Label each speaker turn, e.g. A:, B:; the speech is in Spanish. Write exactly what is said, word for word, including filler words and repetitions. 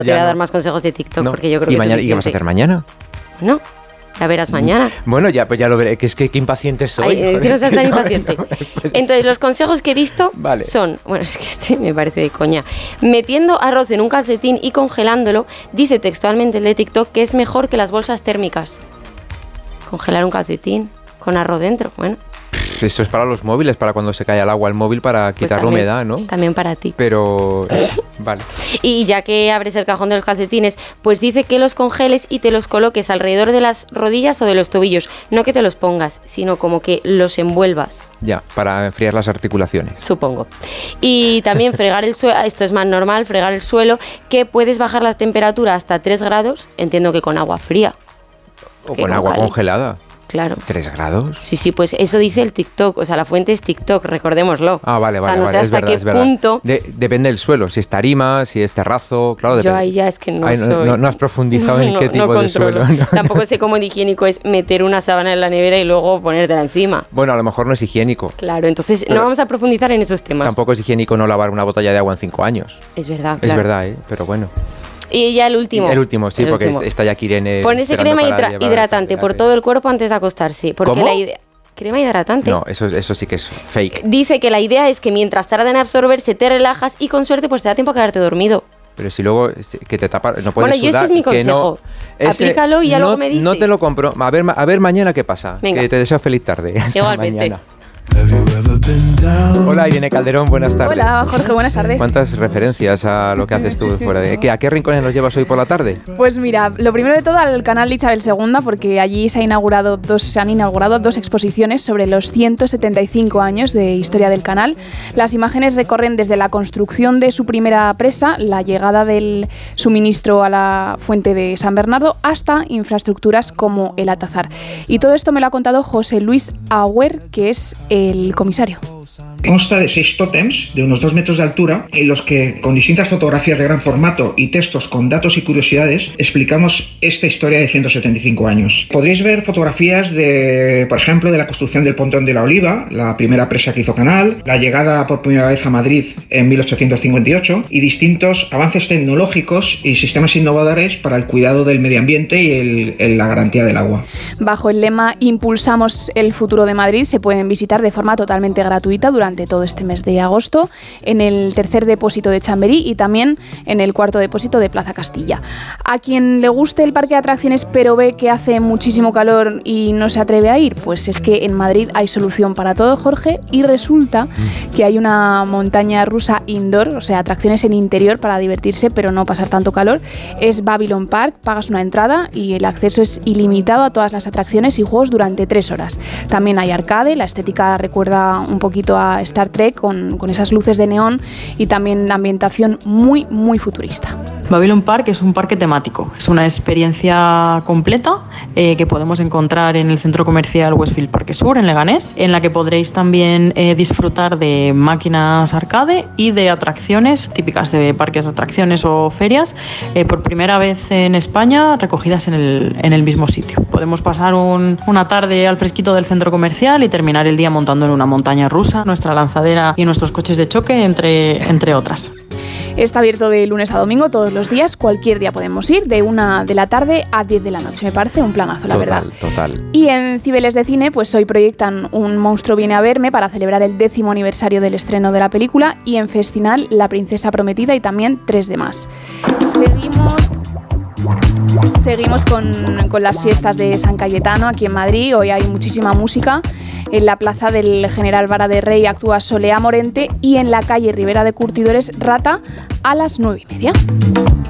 A: Te voy a no. dar más consejos de TikTok no. porque yo creo
B: ¿Y
A: que
B: mañana, ¿y qué vas a hacer mañana?
A: No. Ya verás mañana.
B: Bueno, ya, pues ya lo veré. Que es que qué impaciente soy.
A: Ay, joder, que no seas tan impaciente. No, no Entonces, los consejos que he visto vale. son... Bueno, es que este me parece de coña. Metiendo arroz en un calcetín y congelándolo, dice textualmente el de TikTok que es mejor que las bolsas térmicas. Congelar un calcetín con arroz dentro, bueno...
B: Eso es para los móviles, para cuando se cae al agua el móvil, para quitar pues también, la humedad, ¿no?
A: También para ti.
B: Pero, vale.
A: Y ya que abres el cajón de los calcetines, pues dice que los congeles y te los coloques alrededor de las rodillas o de los tobillos. No que te los pongas, sino como que los envuelvas.
B: Ya, para enfriar las articulaciones.
A: Supongo. Y también fregar el suelo, esto es más normal, fregar el suelo, que puedes bajar la temperatura hasta tres grados, entiendo que con agua fría.
B: O con agua cali. congelada.
A: Claro.
B: ¿Tres grados?
A: Sí, sí, pues eso dice el TikTok, o sea, la fuente es TikTok, recordémoslo.
B: Ah, vale, vale,
A: o sea, no
B: vale,
A: sé hasta
B: es verdad,
A: qué
B: es verdad.
A: punto...
B: De, depende del suelo, si es tarima, si es terrazo, claro.
A: Yo
B: depende.
A: ahí ya es que no
B: Ay,
A: soy...
B: No, no, no has profundizado
A: no,
B: en qué
A: no,
B: tipo
A: no
B: de suelo. No.
A: Tampoco sé cómo de higiénico es meter una sábana en la nevera y luego ponértela encima.
B: Bueno, a lo mejor no es higiénico.
A: Claro, entonces Pero no vamos a profundizar en esos temas.
B: Tampoco es higiénico no lavar una botella de agua en cinco años.
A: Es verdad,
B: Es
A: claro.
B: verdad, ¿eh? Pero bueno...
A: Y ya el último.
B: El último, sí,
A: el
B: porque
A: último.
B: está ya Irene.
A: Ponerse crema hidra- hidratante por todo el cuerpo antes de acostarse. Porque
B: ¿Cómo?
A: la idea... Crema hidratante.
B: No, eso, eso sí que es fake.
A: Dice que la idea es que mientras tarda en absorberse te relajas y con suerte pues te da tiempo a quedarte dormido.
B: Pero si luego que te tapa, no puedes
A: Bueno, yo
B: sudar,
A: este es mi consejo.
B: No, ese,
A: Aplícalo y ya
B: no,
A: luego me dices.
B: No te lo compro. A ver, a ver mañana qué pasa.
A: Venga.
B: Que te deseo feliz tarde. Hasta
A: Igualmente.
B: mañana. Hola Irene Calderón, buenas tardes.
C: Hola Jorge, buenas tardes.
B: ¿Cuántas referencias a lo que haces tú fuera de... ¿Qué, ¿A qué rincones nos llevas hoy por la tarde?
C: Pues mira, lo primero de todo al canal de Isabel segunda, porque allí se, ha inaugurado dos, se han inaugurado dos exposiciones sobre los ciento setenta y cinco años de historia del canal. Las imágenes recorren desde la construcción de su primera presa, la llegada del suministro a la fuente de San Bernardo, hasta infraestructuras como el Atazar. Y todo esto me lo ha contado José Luis Auer, que es el comisario.
D: Consta de seis tótems de unos dos metros de altura en los que, con distintas fotografías de gran formato y textos con datos y curiosidades, explicamos esta historia de ciento setenta y cinco años. Podréis ver fotografías de, por ejemplo, de la construcción del Pontón de la Oliva, la primera presa que hizo Canal, la llegada por primera vez a Madrid en mil ochocientos cincuenta y ocho y distintos avances tecnológicos y sistemas innovadores para el cuidado del medio ambiente y el, el, la garantía del agua.
C: Bajo el lema Impulsamos el futuro de Madrid se pueden visitar de forma totalmente gratuita durante todo este mes de agosto en el tercer depósito de Chamberí y también en el cuarto depósito de Plaza Castilla. A quien le guste el parque de atracciones pero ve que hace muchísimo calor y no se atreve a ir, pues es que en Madrid hay solución para todo, Jorge, y resulta que hay una montaña rusa indoor, o sea, atracciones en interior para divertirse pero no pasar tanto calor. Es Babylon Park, pagas una entrada y el acceso es ilimitado a todas las atracciones y juegos durante tres horas. También hay arcade, la estética recuerda un poquito a Star Trek con, con esas luces de neón y también la ambientación muy, muy futurista.
E: Babylon Park es un parque temático, es una experiencia completa eh, que podemos encontrar en el centro comercial Westfield Parque Sur, en Leganés, en la que podréis también eh, disfrutar de máquinas arcade y de atracciones típicas de parques de atracciones o ferias, eh, por primera vez en España recogidas en el, en el mismo sitio. Podemos pasar un, una tarde al fresquito del centro comercial y terminar el día montando en una montaña rusa, nuestra lanzadera y nuestros coches de choque, entre, entre otras.
C: Está abierto de lunes a domingo todos los días, cualquier día podemos ir, de una de la tarde a diez de la noche. Me parece un planazo, la
B: total,
C: verdad.
B: Total.
C: Y en Cibeles de Cine, pues hoy proyectan Un monstruo viene a verme para celebrar el décimo aniversario del estreno de la película y en Festinal La princesa prometida y también tres de más. Seguimos... Seguimos con, con las fiestas de San Cayetano aquí en Madrid. Hoy hay muchísima música. En la plaza del General Vara de Rey actúa Soleá Morente y en la calle Ribera de Curtidores Rata a las nueve y media.